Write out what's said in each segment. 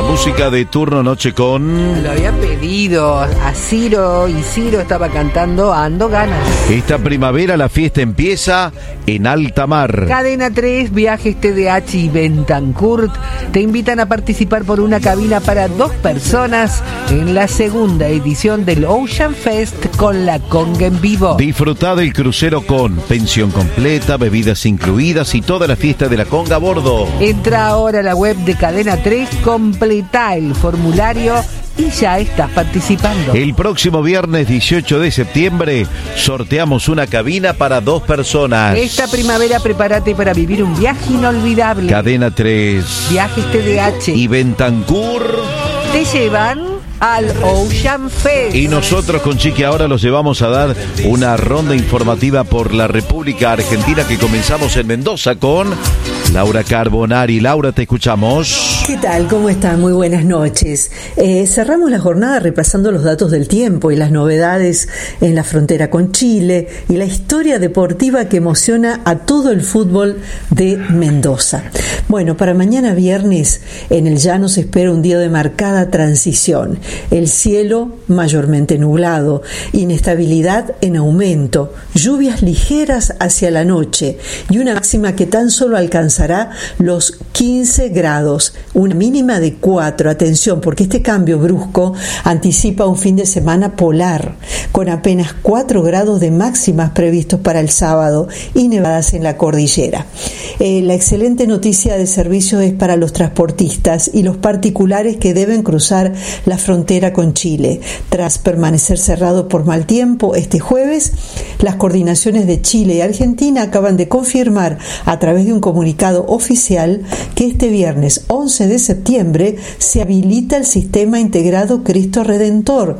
música de Turno Noche con... Lo había pedido a Ciro y Ciro estaba cantando Ando Ganas. Esta primavera la fiesta empieza en alta mar. Cadena 3, Viajes TDH y Bentancurt te invitan a participar por una cabina para 2 personas en la segunda edición del Ocean Fest con la conga en vivo. Disfruta del crucero con pensión completa, bebidas incluidas y toda la fiesta de la conga a bordo. Entra ahora a la web de Cadena 3, completa el formulario y ya estás participando. El próximo viernes 18 de septiembre sorteamos una cabina para 2 personas. Esta primavera prepárate para vivir un viaje inolvidable. Cadena 3, Viajes TDH y Bentancurt te llevan al Ocean Fest. Y nosotros con Chiqui ahora los llevamos a dar una ronda informativa por la República Argentina que comenzamos en Mendoza con Laura Carbonari. Laura, te escuchamos. ¿Qué tal? ¿Cómo están? Muy buenas noches. Cerramos la jornada repasando los datos del tiempo y las novedades en la frontera con Chile y la historia deportiva que emociona a todo el fútbol de Mendoza. Bueno, para mañana viernes en el llano se espera un día de marcada transición. El cielo mayormente nublado, inestabilidad en aumento, lluvias ligeras hacia la noche y una máxima que tan solo alcanzará los 15 grados, una mínima de 4. Atención, porque este cambio brusco anticipa un fin de semana polar, con apenas 4 grados de máximas previstos para el sábado y nevadas en la cordillera. La excelente noticia de servicio es para los transportistas y los particulares que deben cruzar la frontera con Chile. Tras permanecer cerrado por mal tiempo este jueves, las coordinaciones de Chile y Argentina acaban de confirmar a través de un comunicado oficial que este viernes 11 de septiembre se habilita el sistema integrado Cristo Redentor.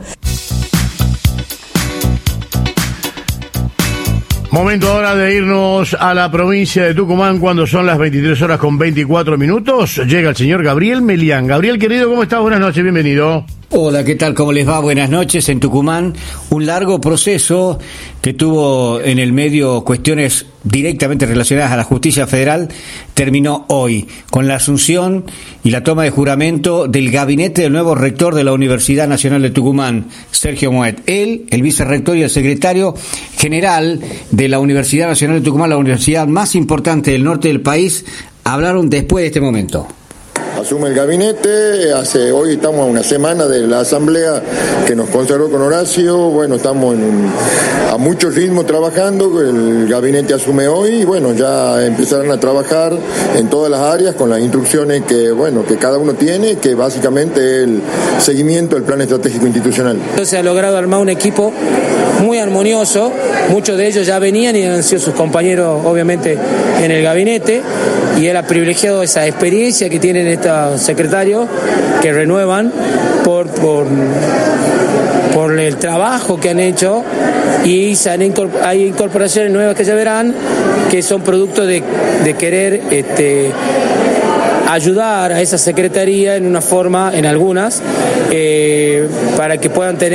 Momento ahora de irnos a la provincia de Tucumán cuando son las 23:24. Llega el señor Gabriel Melián. Gabriel, querido, ¿cómo estás? Buenas noches, bienvenido. Hola, ¿qué tal? ¿Cómo les va? Buenas noches. En Tucumán, un largo proceso que tuvo en el medio cuestiones directamente relacionadas a la justicia federal terminó hoy con la asunción y la toma de juramento del gabinete del nuevo rector de la Universidad Nacional de Tucumán, Sergio Moet. Él, el vicerrector y el secretario general de la Universidad Nacional de Tucumán, la universidad más importante del norte del país, hablaron después de este momento. Asume el gabinete, hoy estamos a una semana de la asamblea que nos consagró con Horacio, bueno, estamos a mucho ritmo trabajando, el gabinete asume hoy y bueno, ya empezarán a trabajar en todas las áreas con las instrucciones que cada uno tiene, que básicamente es el seguimiento del plan estratégico institucional. Se ha logrado armar un equipo muy armonioso, muchos de ellos ya venían y han sido sus compañeros obviamente en el gabinete y él ha privilegiado esa experiencia que tienen estos secretarios que renuevan por el trabajo que han hecho y hay incorporaciones nuevas que ya verán que son producto de querer ayudar a esa secretaría en una forma, en algunas, para que puedan tener